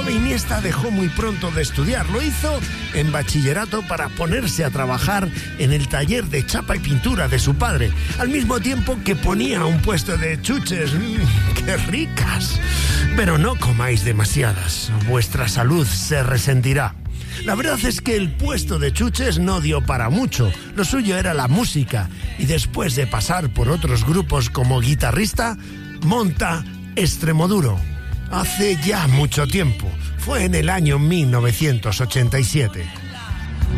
Xavi Iniesta dejó muy pronto de estudiar. Lo hizo en bachillerato para ponerse a trabajar en el taller de chapa y pintura de su padre, al mismo tiempo que ponía un puesto de chuches. ¡Qué ricas! Pero no comáis demasiadas, vuestra salud se resentirá. La verdad es que el puesto de chuches no dio para mucho. Lo suyo era la música, y después de pasar por otros grupos como guitarrista, monta Extremoduro. Hace ya mucho tiempo, fue en el año 1987.